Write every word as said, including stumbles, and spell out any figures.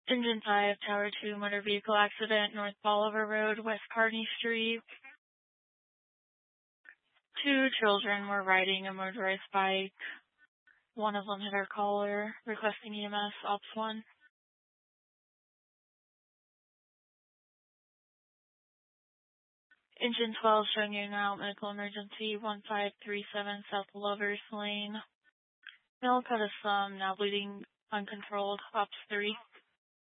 Engine five, Tower two, motor vehicle accident, North Bolivar Road, West Kearney Street. Two children were riding a motorized bike. One of them hit our caller, requesting E M S, Ops one. Engine twelve, showing you now, medical emergency, one five three seven South Lovers Lane. Male cut of thumb, now bleeding uncontrolled, Ops three.